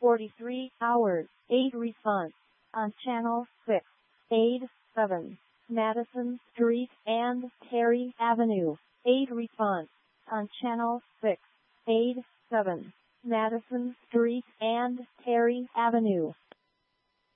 43 hours. 8 response. On Channel 6. Aid 7. Madison Street and Terry Avenue. 8 response. On Channel 6. Aid 7. Madison Street and Terry Avenue.